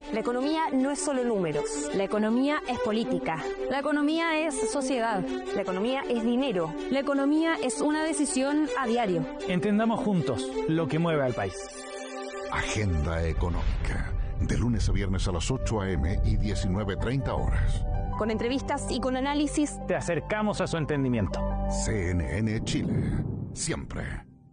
La economía no es solo números. La economía es política. La economía es sociedad. La economía es dinero. La economía es una decisión a diario. Entendamos juntos lo que mueve al país. Agenda Económica. De lunes a viernes a las 8 a.m. y 19:30 horas. Con entrevistas y con análisis. Te acercamos a su entendimiento. CNN Chile. Siempre.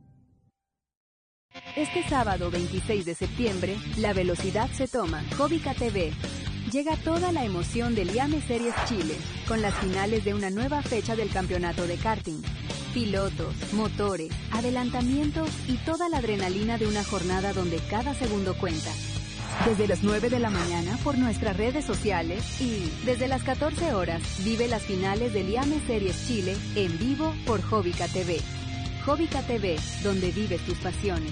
Este sábado 26 de septiembre, la velocidad se toma. Jovica TV. Llega toda la emoción del IAME Series Chile, con las finales de una nueva fecha del campeonato de karting. Pilotos, motores, adelantamientos y toda la adrenalina de una jornada donde cada segundo cuenta. Desde las 9 de la mañana por nuestras redes sociales y desde las 14 horas vive las finales del IAME Series Chile en vivo por Jovica TV. Jovica TV, donde vives tus pasiones.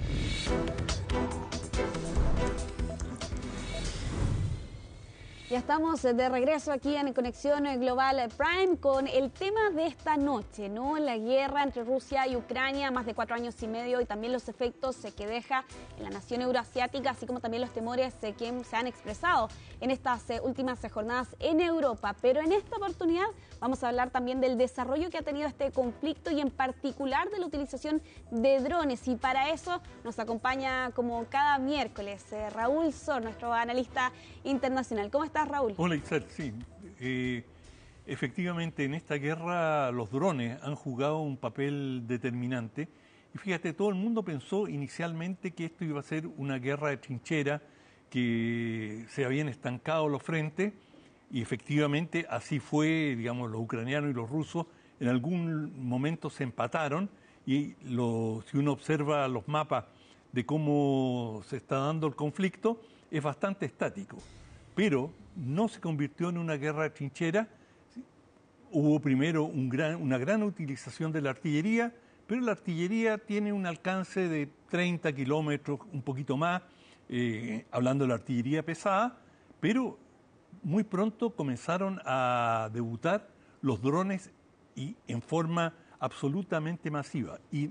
Ya estamos de regreso aquí en Conexión Global Prime con el tema de esta noche, ¿no? La guerra entre Rusia y Ucrania, más de 4 años y medio, y también los efectos que deja en la nación euroasiática, así como también los temores que se han expresado en estas últimas jornadas en Europa. Pero en esta oportunidad vamos a hablar también del desarrollo que ha tenido este conflicto y en particular de la utilización de drones. Y para eso nos acompaña como cada miércoles Raúl Sor, nuestro analista internacional. ¿Cómo estás, Raúl? Hola, Isabel, sí. Efectivamente, en esta guerra los drones han jugado un papel determinante. Y fíjate, todo el mundo pensó inicialmente que esto iba a ser una guerra de trinchera, que se habían estancado los frentes, y efectivamente así fue. Digamos, los ucranianos y los rusos en algún momento se empataron, y si uno observa los mapas de cómo se está dando el conflicto, es bastante estático. Pero no se convirtió en una guerra de trinchera. Hubo primero una gran utilización de la artillería, pero la artillería tiene un alcance de 30 kilómetros, un poquito más, hablando de la artillería pesada, pero muy pronto comenzaron a debutar los drones y en forma absolutamente masiva. Y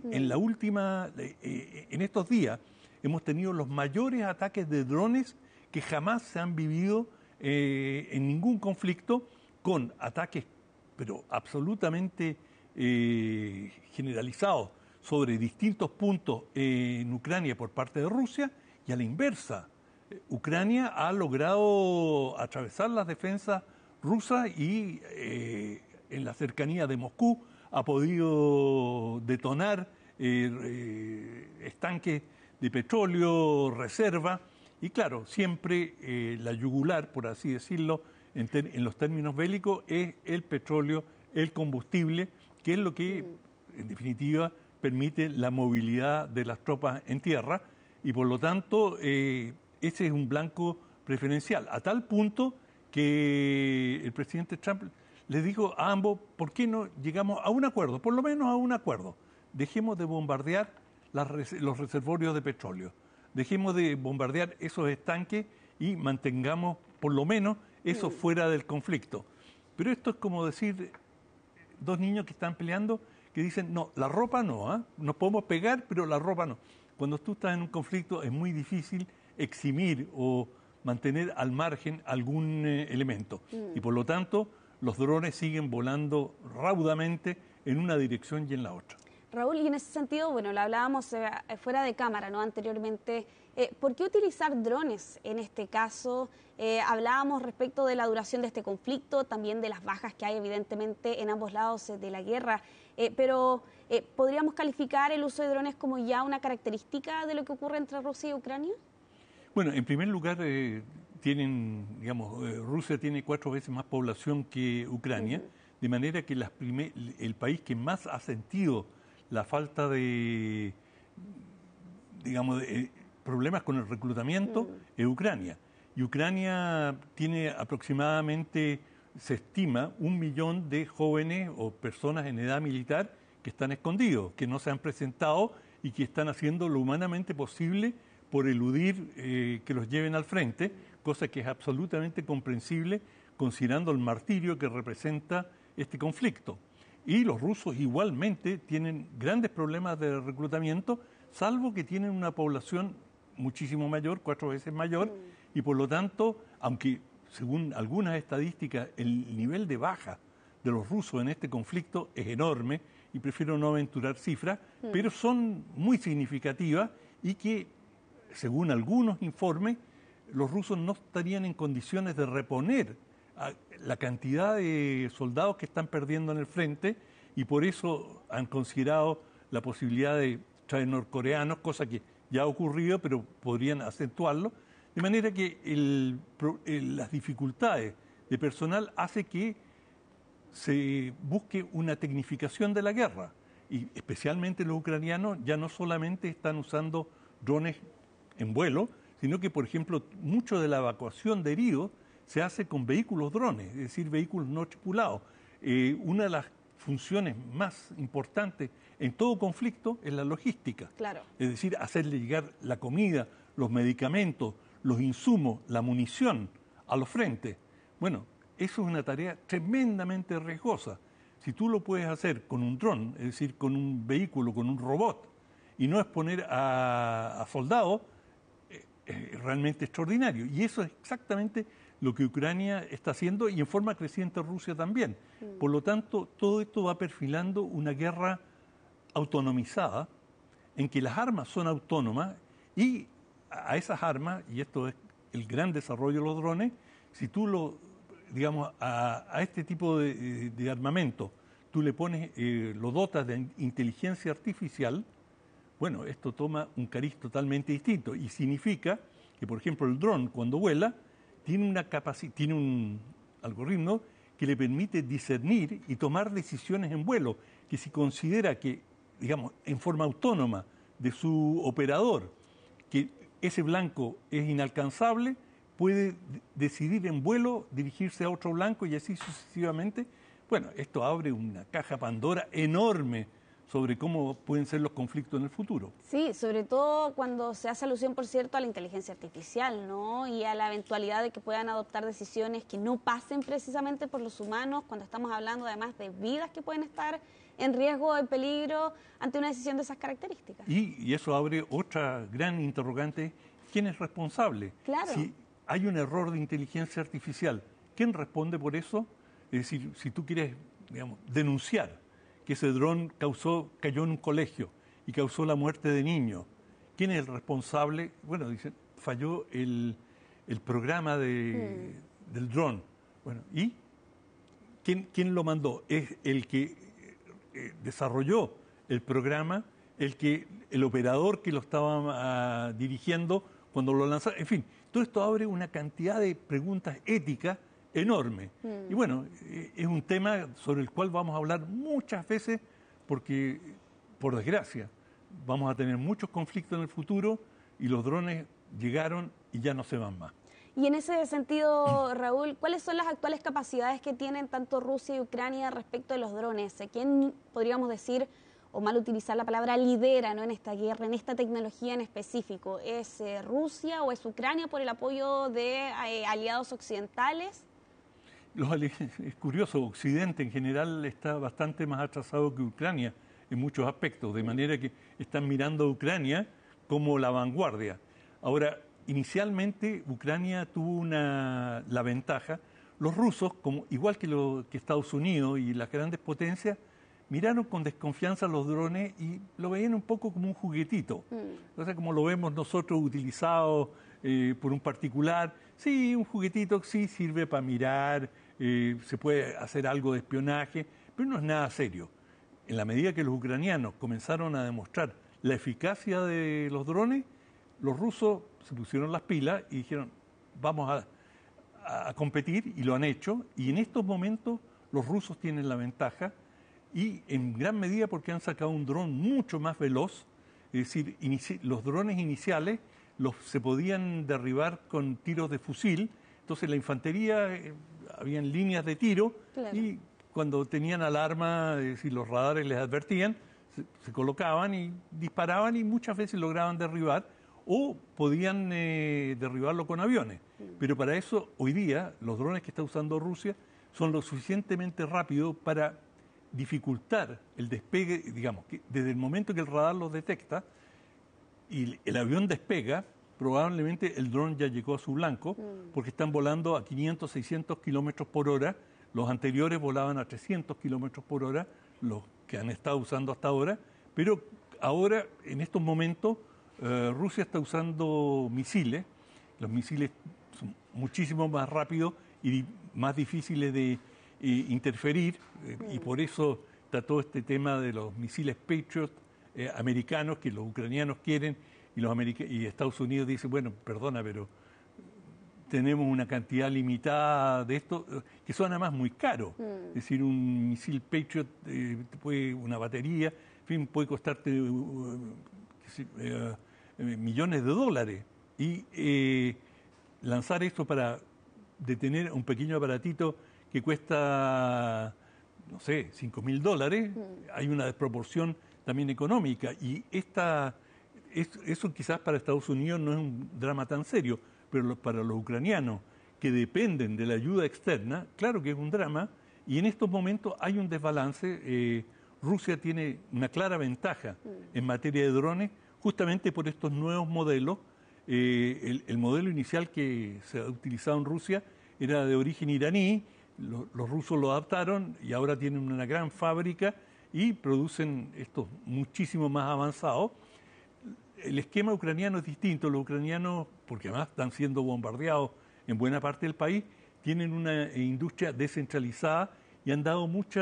en estos días hemos tenido los mayores ataques de drones que jamás se han vivido en ningún conflicto, con ataques pero absolutamente generalizados sobre distintos puntos en Ucrania por parte de Rusia, y a la inversa. Ucrania ha logrado atravesar las defensas rusas y en la cercanía de Moscú ha podido detonar estanques de petróleo, reserva. Y claro, siempre la yugular, por así decirlo, en los términos bélicos, es el petróleo, el combustible, que es lo que, en definitiva, permite la movilidad de las tropas en tierra, y por lo tanto, ese es un blanco preferencial, a tal punto que el presidente Trump les dijo a ambos: ¿por qué no llegamos a un acuerdo? Por lo menos a un acuerdo. Dejemos de bombardear los reservorios de petróleo. Dejemos de bombardear esos estanques y mantengamos por lo menos eso fuera del conflicto. Pero esto es como decir dos niños que están peleando, que dicen: no, la ropa no, nos podemos pegar, pero la ropa no. Cuando tú estás en un conflicto es muy difícil eximir o mantener al margen algún elemento. Y por lo tanto, los drones siguen volando raudamente en una dirección y en la otra. Raúl, y en ese sentido, bueno, lo hablábamos fuera de cámara, ¿no? Anteriormente, ¿por qué utilizar drones en este caso? Hablábamos respecto de la duración de este conflicto, también de las bajas que hay evidentemente en ambos lados de la guerra, pero ¿podríamos calificar el uso de drones como ya una característica de lo que ocurre entre Rusia y Ucrania? Bueno, en primer lugar, Rusia tiene 4 veces más población que Ucrania, de manera que el país que más ha sentido la falta de problemas con el reclutamiento es Ucrania. Y Ucrania tiene aproximadamente, se estima, 1 millón de jóvenes o personas en edad militar que están escondidos, que no se han presentado y que están haciendo lo humanamente posible por eludir que los lleven al frente, cosa que es absolutamente comprensible considerando el martirio que representa este conflicto. Y los rusos igualmente tienen grandes problemas de reclutamiento, salvo que tienen una población muchísimo mayor, 4 veces mayor, y por lo tanto, aunque según algunas estadísticas el nivel de baja de los rusos en este conflicto es enorme, y prefiero no aventurar cifras, pero son muy significativas y que, según algunos informes, los rusos no estarían en condiciones de reponer la cantidad de soldados que están perdiendo en el frente, y por eso han considerado la posibilidad de traer norcoreanos, cosa que ya ha ocurrido, pero podrían acentuarlo, de manera que las dificultades de personal hace que se busque una tecnificación de la guerra, y especialmente los ucranianos ya no solamente están usando drones en vuelo, sino que, por ejemplo, mucho de la evacuación de heridos se hace con vehículos drones, es decir, vehículos no tripulados. Una de las funciones más importantes en todo conflicto es la logística. Claro. Es decir, hacerle llegar la comida, los medicamentos, los insumos, la munición a los frentes. Bueno, eso es una tarea tremendamente riesgosa. Si tú lo puedes hacer con un dron, es decir, con un vehículo, con un robot, y no exponer a soldados, es realmente extraordinario. Y eso es exactamente lo que Ucrania está haciendo, y en forma creciente Rusia también. Por lo tanto, todo esto va perfilando una guerra autonomizada, en que las armas son autónomas, y a esas armas, y esto es el gran desarrollo de los drones, si tú digamos, a este tipo de armamento, tú le pones, lo dotas de inteligencia artificial, bueno, esto toma un cariz totalmente distinto, y significa que, por ejemplo, el dron cuando vuela tiene un algoritmo que le permite discernir y tomar decisiones en vuelo, que si considera que, digamos, en forma autónoma de su operador, que ese blanco es inalcanzable, puede decidir en vuelo dirigirse a otro blanco y así sucesivamente. Bueno, esto abre una caja Pandora enorme sobre cómo pueden ser los conflictos en el futuro. Sí, sobre todo cuando se hace alusión, por cierto, a la inteligencia artificial, ¿no? Y a la eventualidad de que puedan adoptar decisiones que no pasen precisamente por los humanos, cuando estamos hablando además de vidas que pueden estar en riesgo, en peligro, ante una decisión de esas características. Y eso abre otra gran interrogante: ¿quién es responsable? Claro. Si hay un error de inteligencia artificial, ¿quién responde por eso? Es decir, si tú quieres, digamos, denunciar que ese dron cayó en un colegio y causó la muerte de niños, ¿quién es el responsable? Bueno, dicen, falló el programa del dron. Bueno, ¿y quién lo mandó? Es el que desarrolló el programa, el operador que lo estaba dirigiendo cuando lo lanzaron. En fin, todo esto abre una cantidad de preguntas éticas enorme. Y bueno, es un tema sobre el cual vamos a hablar muchas veces porque, por desgracia, vamos a tener muchos conflictos en el futuro y los drones llegaron y ya no se van más. Y en ese sentido, Raúl, ¿cuáles son las actuales capacidades que tienen tanto Rusia y Ucrania respecto de los drones? ¿Quién, podríamos decir, o mal utilizar la palabra, lidera, ¿no?, en esta guerra, en esta tecnología en específico? ¿Es Rusia o es Ucrania por el apoyo de aliados occidentales? Es curioso, Occidente en general está bastante más atrasado que Ucrania en muchos aspectos, de manera que están mirando a Ucrania como la vanguardia. Ahora, inicialmente Ucrania tuvo la ventaja. Los rusos, igual que Estados Unidos y las grandes potencias, miraron con desconfianza los drones y lo veían un poco como un juguetito. O sea, como lo vemos nosotros utilizado por un particular. Sí, un juguetito sí sirve para mirar, se puede hacer algo de espionaje, pero no es nada serio. En la medida que los ucranianos comenzaron a demostrar la eficacia de los drones, los rusos se pusieron las pilas y dijeron, vamos a competir, y lo han hecho. Y en estos momentos los rusos tienen la ventaja, y en gran medida porque han sacado un dron mucho más veloz. Es decir, los drones iniciales se podían derribar con tiros de fusil. Entonces la infantería, habían líneas de tiro, claro, y cuando tenían alarma, es decir, los radares les advertían, se colocaban y disparaban, y muchas veces lograban derribar, o podían derribarlo con aviones. Pero para eso, hoy día, los drones que está usando Rusia son lo suficientemente rápidos para dificultar el despegue, digamos, que desde el momento que el radar los detecta y el avión despega, probablemente el dron ya llegó a su blanco, porque están volando a 500, 600 kilómetros por hora. Los anteriores volaban a 300 kilómetros por hora, los que han estado usando hasta ahora, pero ahora, en estos momentos, Rusia está usando misiles. Los misiles son muchísimo más rápidos y más difíciles de interferir, y por eso está todo este tema de los misiles Patriot americanos que los ucranianos quieren, y Estados Unidos dice, bueno, perdona, pero tenemos una cantidad limitada de esto, que son además muy caros. Es decir, un misil Patriot, una batería, en fin, puede costarte millones de dólares. Y lanzar esto para detener un pequeño aparatito que cuesta, no sé, $5.000, hay una desproporción también económica. Y eso quizás para Estados Unidos no es un drama tan serio, pero para los ucranianos que dependen de la ayuda externa, claro que es un drama, y en estos momentos hay un desbalance. Rusia tiene una clara ventaja en materia de drones, justamente por estos nuevos modelos. El modelo inicial que se ha utilizado en Rusia era de origen iraní, los rusos lo adaptaron y ahora tienen una gran fábrica y producen estos muchísimo más avanzados. El esquema ucraniano es distinto. Los ucranianos, porque además están siendo bombardeados en buena parte del país, tienen una industria descentralizada y han dado mucho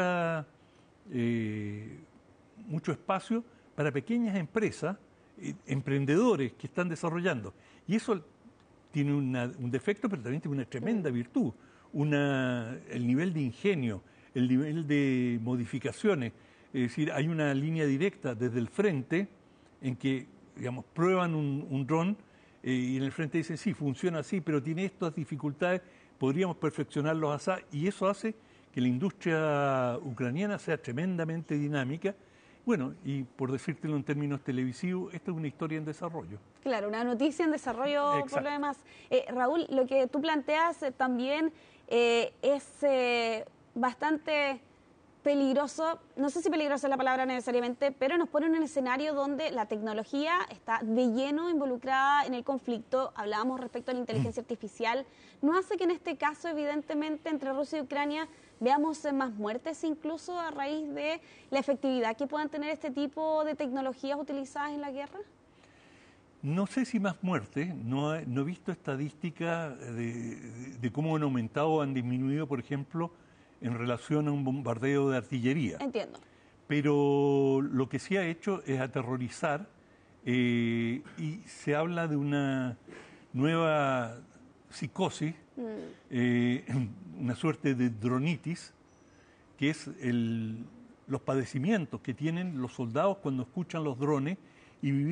espacio para pequeñas empresas, emprendedores que están desarrollando. Y eso tiene un defecto, pero también tiene una tremenda virtud. El nivel de ingenio, el nivel de modificaciones. Es decir, hay una línea directa desde el frente en que, digamos, prueban un dron y en el frente dicen, sí, funciona así, pero tiene estas dificultades, podríamos perfeccionarlos así, y eso hace que la industria ucraniana sea tremendamente dinámica. Bueno, y por decírtelo en términos televisivos, esta es una historia en desarrollo. Claro, una noticia en desarrollo. Exacto. Por lo demás. Raúl, lo que tú planteas también es bastante peligroso, no sé si peligrosa es la palabra necesariamente, pero nos pone en un escenario donde la tecnología está de lleno involucrada en el conflicto. Hablábamos respecto a la inteligencia artificial. ¿No hace que en este caso, evidentemente, entre Rusia y Ucrania veamos más muertes incluso a raíz de la efectividad que puedan tener este tipo de tecnologías utilizadas en la guerra? No sé si más muertes, no he visto estadísticas de cómo han aumentado o han disminuido, por ejemplo, en relación a un bombardeo de artillería. Entiendo. Pero lo que sí ha hecho es aterrorizar, y se habla de una nueva psicosis, una suerte de dronitis, que es los padecimientos que tienen los soldados cuando escuchan los drones y vivir